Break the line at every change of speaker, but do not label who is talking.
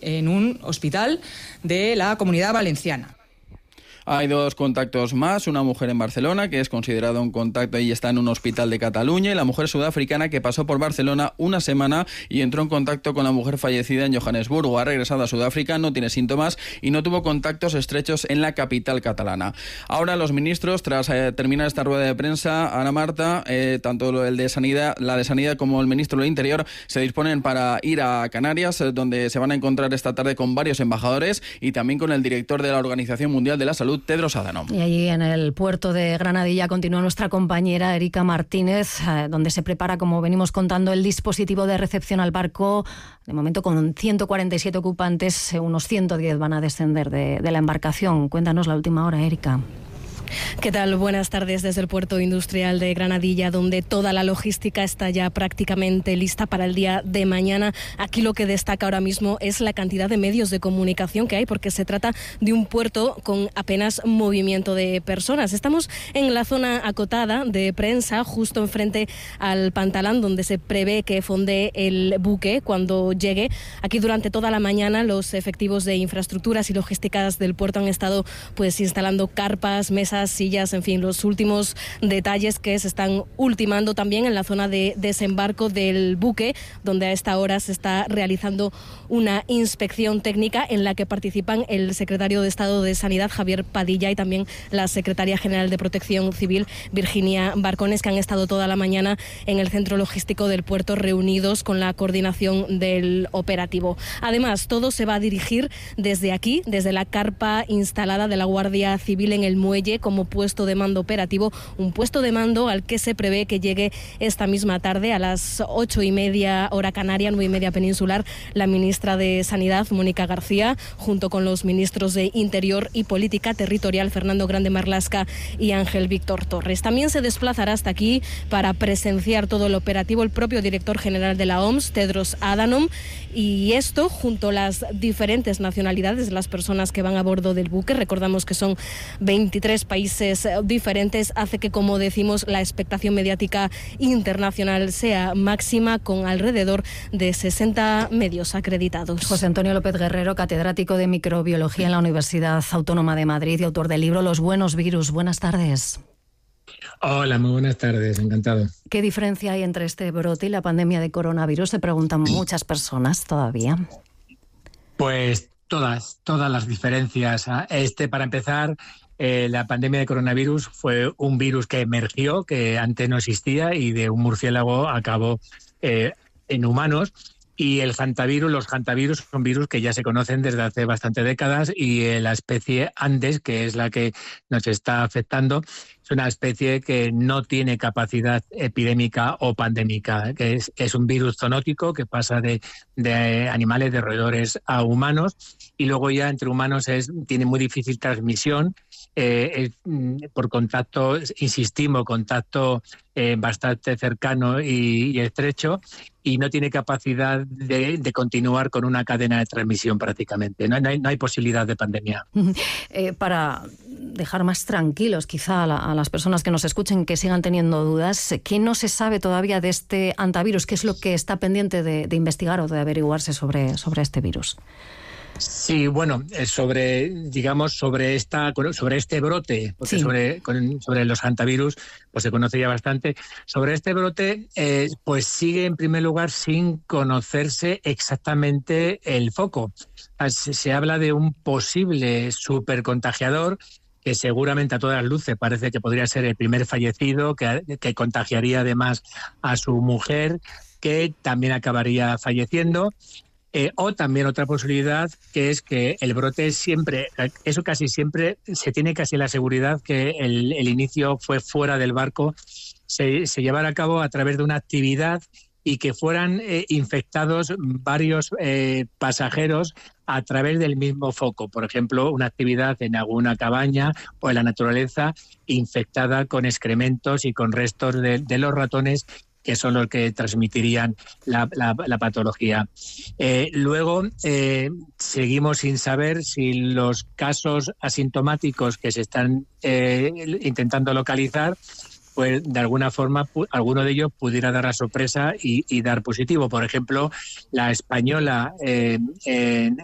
en un hospital de la Comunidad Valenciana.
Hay 2 contactos más, una mujer en Barcelona que es considerada un contacto y está en un hospital de Cataluña, y la mujer sudafricana que pasó por Barcelona una semana y entró en contacto con la mujer fallecida en Johannesburgo. Ha regresado a Sudáfrica, no tiene síntomas y no tuvo contactos estrechos en la capital catalana. Ahora los ministros, tras terminar esta rueda de prensa, Ana Marta, tanto la de Sanidad como el ministro del Interior se disponen para ir a Canarias, donde se van a encontrar esta tarde con varios embajadores y también con el director de la Organización Mundial de la Salud, Tedros Adhanom.
Y allí en el puerto de Granadilla continúa nuestra compañera Erika Martínez, donde se prepara, como venimos contando, el dispositivo de recepción al barco. De momento con 147 ocupantes, unos 110 van a descender de la embarcación. Cuéntanos la última hora, Erika.
¿Qué tal? Buenas tardes desde el puerto industrial de Granadilla, donde toda la logística está ya prácticamente lista para el día de mañana. Aquí lo que destaca ahora mismo es la cantidad de medios de comunicación que hay, porque se trata de un puerto con apenas movimiento de personas. Estamos en la zona acotada de prensa, justo enfrente al pantalán, donde se prevé que fondee el buque cuando llegue. Aquí durante toda la mañana los efectivos de infraestructuras y logísticas del puerto han estado instalando carpas, mesas, sillas, en fin, los últimos detalles que se están ultimando también en la zona de desembarco del buque, donde a esta hora se está realizando una inspección técnica en la que participan el secretario de Estado de Sanidad, Javier Padilla, y también la secretaria general de Protección Civil, Virginia Barcones, que han estado toda la mañana en el centro logístico del puerto reunidos con la coordinación del operativo. Además, todo se va a dirigir desde aquí, desde la carpa instalada de la Guardia Civil en el muelle, como puesto de mando operativo, un puesto de mando al que se prevé que llegue esta misma tarde a las 8:30 hora canaria, 9:30 peninsular, la ministra de Sanidad, Mónica García, junto con los ministros de Interior y Política Territorial, Fernando Grande Marlaska y Ángel Víctor Torres. También se desplazará hasta aquí para presenciar todo el operativo el propio director general de la OMS, Tedros Adhanom, y esto junto a las diferentes nacionalidades de las personas que van a bordo del buque. Recordamos que son 23 países diferentes, hace que, como decimos, la expectación mediática internacional sea máxima, con alrededor de 60 medios acreditados.
José Antonio López Guerrero, catedrático de microbiología en la Universidad Autónoma de Madrid y autor del libro Los buenos virus. Buenas tardes.
Hola, muy buenas tardes, encantado.
¿Qué diferencia hay entre este brote y la pandemia de coronavirus? Se preguntan muchas personas todavía.
Pues todas las diferencias. Para empezar, la pandemia de coronavirus fue un virus que emergió, que antes no existía, y de un murciélago acabó en humanos. Y los hantavirus son virus que ya se conocen desde hace bastantes décadas, y la especie Andes, que es la que nos está afectando, es una especie que no tiene capacidad epidémica o pandémica, que es un virus zoonótico que pasa de animales, de roedores, a humanos, y luego ya entre humanos tiene muy difícil transmisión, por contacto, contacto bastante cercano y estrecho, y no tiene capacidad de continuar con una cadena de transmisión prácticamente. No hay posibilidad de pandemia.
Para dejar más tranquilos quizá a las personas que nos escuchen, que sigan teniendo dudas, ¿qué no se sabe todavía de este hantavirus? ¿Qué es lo que está pendiente de investigar o de averiguarse sobre este virus?
Sí, bueno, sobre este brote, porque sí, sobre los hantavirus pues se conoce ya bastante. Sobre este brote, pues sigue en primer lugar sin conocerse exactamente el foco. Se habla de un posible supercontagiador que seguramente a todas luces parece que podría ser el primer fallecido, que contagiaría además a su mujer, que también acabaría falleciendo. O también otra posibilidad, que es que el brote casi siempre se tiene casi la seguridad que el inicio fue fuera del barco, se llevara a cabo a través de una actividad, y que fueran infectados varios pasajeros a través del mismo foco. Por ejemplo, una actividad en alguna cabaña o en la naturaleza infectada con excrementos y con restos de los ratones, que son los que transmitirían la patología. Luego, seguimos sin saber si los casos asintomáticos que se están intentando localizar, pues de alguna forma alguno de ellos pudiera dar la sorpresa y dar positivo. Por ejemplo, la española en